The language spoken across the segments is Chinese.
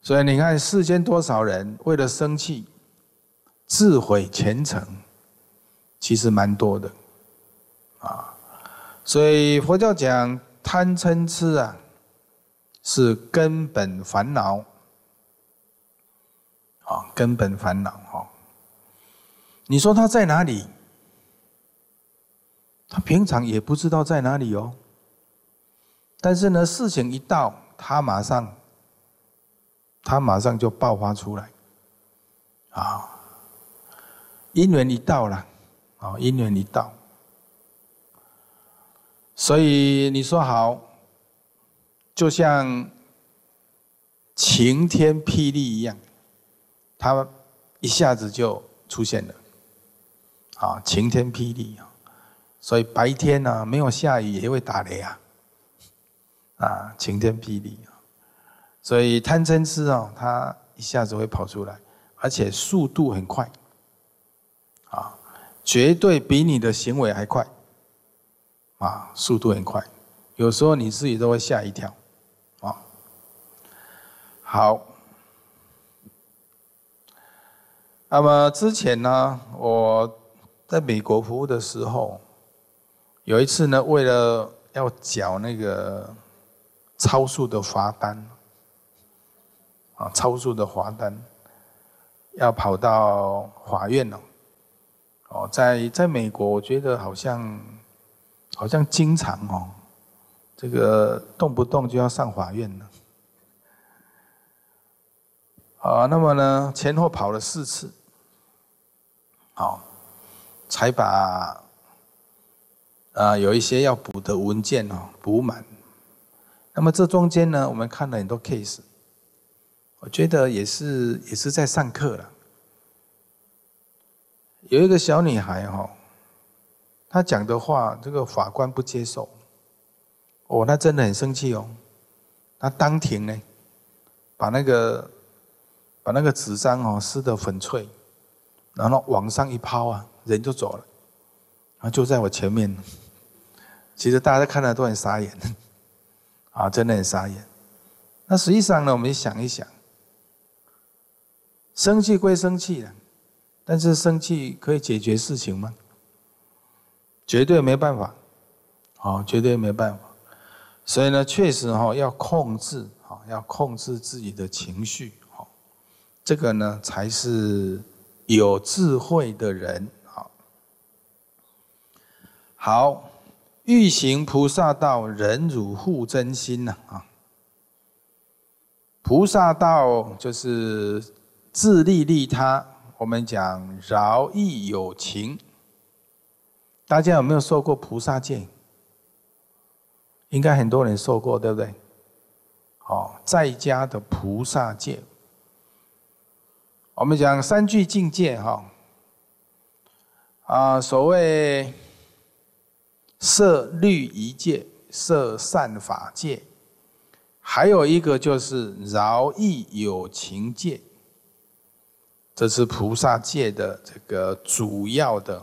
所以你看世间多少人为了生气自毁前程，其实蛮多的啊。所以佛教讲贪嗔痴啊，是根本烦恼啊，根本烦恼哈。你说他在哪里？他平常也不知道在哪里哦。但是呢，事情一到，他马上就爆发出来啊。因缘一到了啊，因缘一到，所以你说好，就像晴天霹雳一样，它一下子就出现了啊，晴天霹雳啊。所以白天呢，没有下雨也会打雷啊，啊，晴天霹雳啊。所以贪嗔痴啊，它一下子会跑出来，而且速度很快，啊，绝对比你的行为还快，啊，速度很快，有时候你自己都会吓一跳，啊。好，那么之前呢，我在美国服务的时候。有一次呢，为了要缴那个超速的罚单，啊，超速的罚单，要跑到法院了。哦，在美国，我觉得好像经常哦，这个动不动就要上法院了。啊，那么呢，前后跑了4次，好，才把。有一些要补的文件哦，补满。那么这中间呢，我们看了很多 case， 我觉得也是在上课了。有一个小女孩哈，她讲的话，这个法官不接受，哦，那真的很生气哦。她当庭呢，把那个纸张哦撕得粉碎，然后往上一抛啊，人就走了，然后就在我前面。其实大家看了都很傻眼，啊，真的很傻眼。那实际上呢，我们想一想，生气归生气了，但是生气可以解决事情吗？绝对没办法，绝对没办法。所以呢，确实要控制，要控制自己的情绪，这个呢才是有智慧的人。好。欲行菩萨道，忍辱护真心呐啊！菩萨道就是自利利他，我们讲饶益有情。大家有没有受过菩萨戒？应该很多人受过，对不对？在家的菩萨戒，我们讲3句境界所谓。摄律仪戒，摄善法戒，还有一个就是饶益有情戒，这是菩萨戒的这个主要的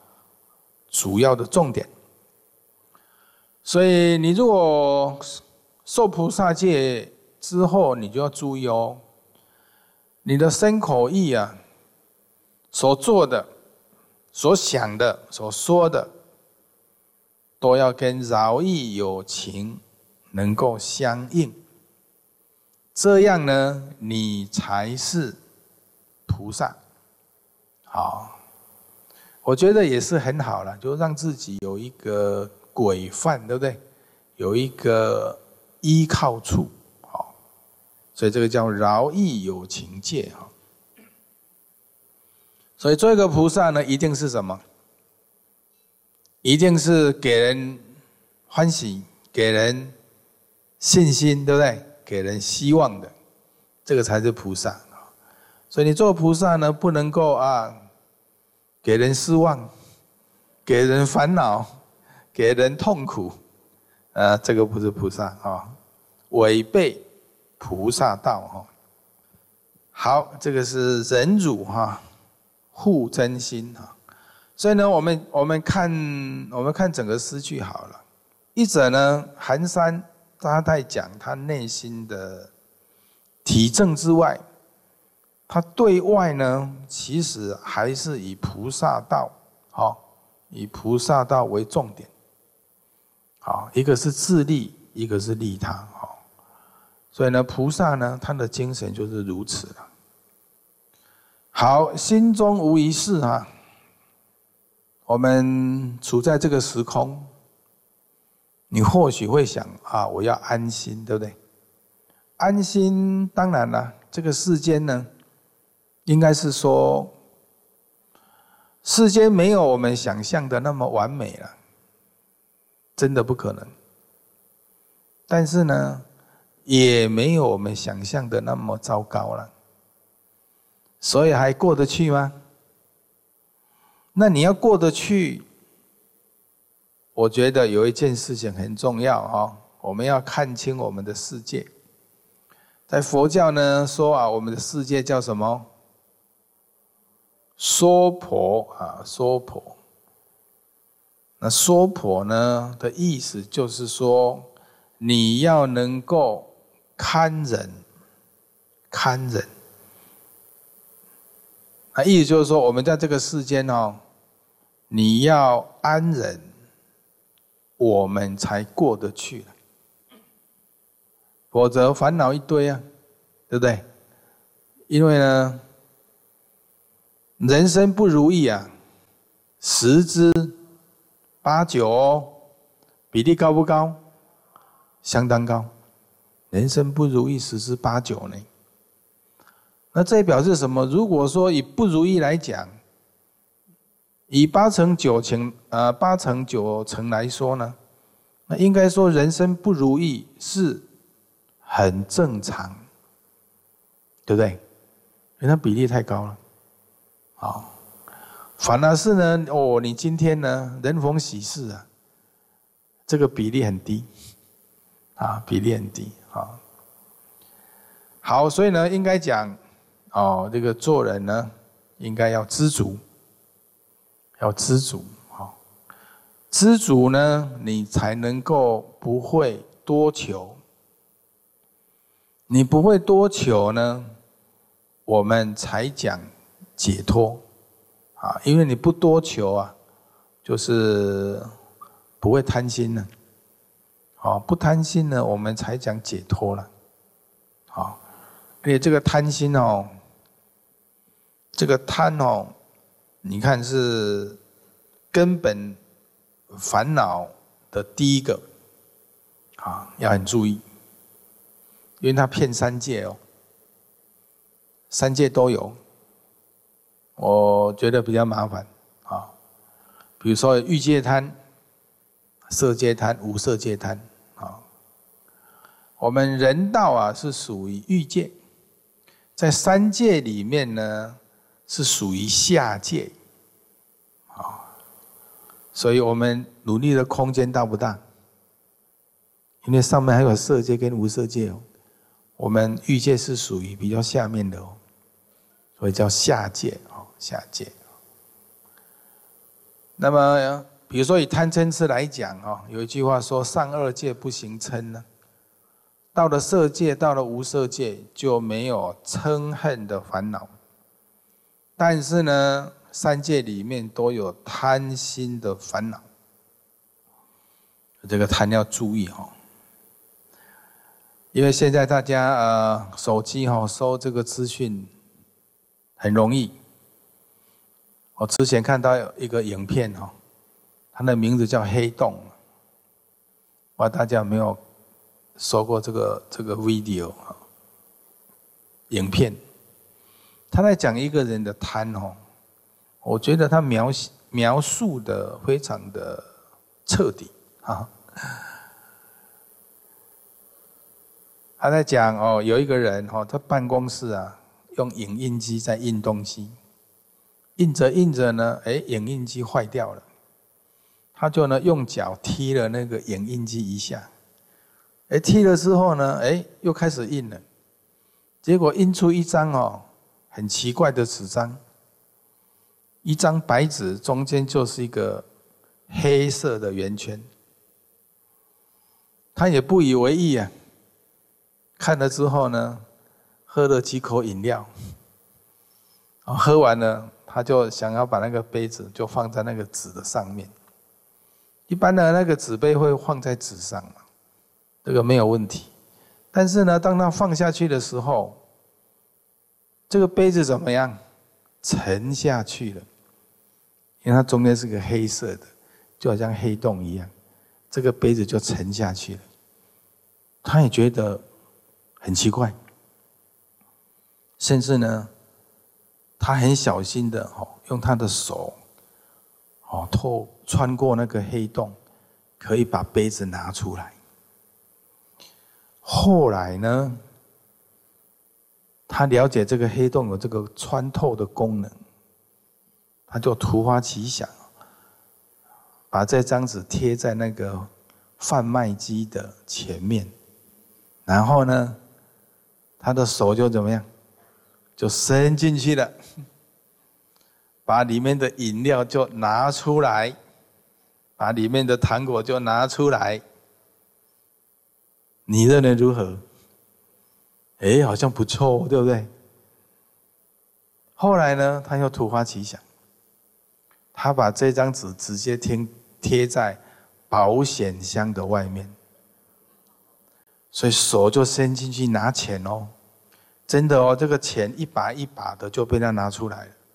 重点。所以你如果受菩萨戒之后，你就要注意哦，你的身口意啊，所做的、所想的、所说的。都要跟饶益有情能够相应，这样呢，你才是菩萨。好，我觉得也是很好了，就让自己有一个规范，对不对？有一个依靠处，好，所以这个叫饶益有情戒哈。所以做一个菩萨呢，一定是什么？一定是给人欢喜，给人信心，对不对？给人希望的，这个才是菩萨。所以你做菩萨呢，不能够给人失望，给人烦恼，给人痛苦，这个不是菩萨违背菩萨道好，这个是忍辱护真心所以呢，我们看整个诗句好了。一者呢，寒山他在讲他内心的体证之外，他对外呢，其实还是以菩萨道，以菩萨道为重点。一个是自利，一个是利他。所以呢，菩萨呢，他的精神就是如此了。好，心中无一事啊。我们处在这个时空，你或许会想啊，我要安心，对不对？安心，当然了，这个世间呢，应该是说，世间没有我们想象的那么完美了，真的不可能。但是呢，也没有我们想象的那么糟糕了，所以还过得去吗？那你要过得去，我觉得有一件事情很重要我们要看清我们的世界。在佛教呢说啊，我们的世界叫什么？娑婆娑婆。那娑婆呢的意思就是说，你要能够堪忍，堪忍。意思就是说，我们在这个世间你要安忍，我们才过得去了。否则烦恼一堆啊，对不对？因为呢，人生不如意啊，10之8、9比例高不高？相当高。人生不如意10之8、9呢？那这表示什么？如果说以不如意来讲，以8成9成来说呢，那应该说人生不如意是很正常，对不对？因为它比例太高了。反而是呢，你今天呢人逢喜事啊，这个比例很低，比例很低好，所以呢，应该讲这个做人呢，应该要知足，要知足。知足呢，你才能够不会多求。你不会多求呢，我们才讲解脱因为你不多求啊，就是不会贪心了。不贪心呢，我们才讲解脱了。而且这个贪心这个贪你看是根本烦恼的第一个要很注意，因为它骗3界3界都有，我觉得比较麻烦比如说欲界贪、色界贪、无色界贪我们人道是属于欲界，在3界里面呢是属于下界所以我们努力的空间大不大？因为上面还有色界跟无色界我们欲界是属于比较下面的所以叫下界下界。那么比如说以贪嗔痴来讲有一句话说，上2界不行嗔呢，到了色界，到了无色界就没有嗔恨的烦恼。但是呢，3界里面都有贪心的烦恼，这个贪要注意因为现在大家手机收这个资讯很容易。我之前看到一个影片它的名字叫黑洞，不知道大家有没有收过这个 video 影片？他在讲一个人的贪我觉得他描述的非常的彻底他在讲有一个人他办公室用影印机在印东西，印着印着呢，影印机坏掉了，他就呢用脚踢了那个影印机一下，踢了之后呢，又开始印了，结果印出一张很奇怪的纸张，一张白纸中间就是一个黑色的圆圈，他也不以为意看了之后呢， 喝了几口饮料，喝完了，他就想要把那个杯子就放在那个纸的上面。一般的那个纸杯会放在纸上嘛，这个没有问题。但是呢，当他放下去的时候，这个杯子怎么样？沉下去了，因为它中间是个黑色的，就好像黑洞一样，这个杯子就沉下去了。他也觉得很奇怪，甚至呢，他很小心的用他的手穿过那个黑洞，可以把杯子拿出来。后来呢，他了解这个黑洞有这个穿透的功能，他就突发奇想，把这张纸贴在那个贩卖机的前面，然后呢，他的手就怎么样，就伸进去了，把里面的饮料就拿出来，把里面的糖果就拿出来。你认为如何？好像不错，对不对？后来呢，他又突发奇想，他把这张纸直接贴在保险箱的外面，所以手就伸进去拿钱哦，真的哦，这个钱一把一把的就被他拿出来了。